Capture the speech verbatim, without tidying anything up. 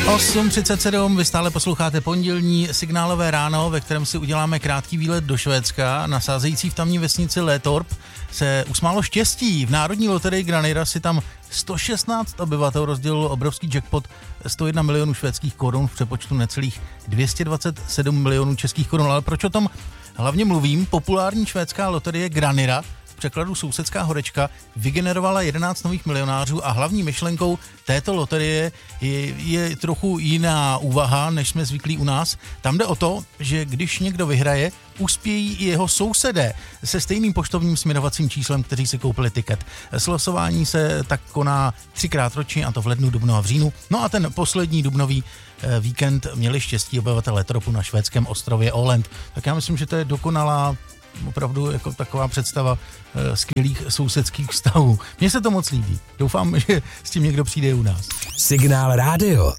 osm třicet sedm, vy stále posloucháte pondělní signálové ráno, ve kterém si uděláme krátký výlet do Švédska. Nasázející v tamní vesnici Létorp se usmálo štěstí. V národní loterii Granera si tam sto šestnáct obyvatel rozdělilo obrovský jackpot sto jedna milionů švédských korun v přepočtu necelých dvě stě dvacet sedm milionů českých korun. Ale proč o tom hlavně mluvím? Populární švédská loterie Granera, v překladu sousedská horečka, vygenerovala jedenáct nových milionářů a hlavní myšlenkou této loterie je, je trochu jiná úvaha, než jsme zvyklí u nás. Tam jde o to, že když někdo vyhraje, uspějí i jeho sousedé se stejným poštovním směrovacím číslem, kteří si koupili tiket. Slosování se tak koná třikrát ročně, a to v lednu, dubnu a v říjnu. No a ten poslední dubnový víkend měli štěstí obyvatelé Létorpu na švédském ostrově Åland. Tak já myslím, že to je dokonalá opravdu jako taková představa uh, skvělých sousedských vztahů. Mně se to moc líbí. Doufám, že s tím někdo přijde u nás. Signál rádio.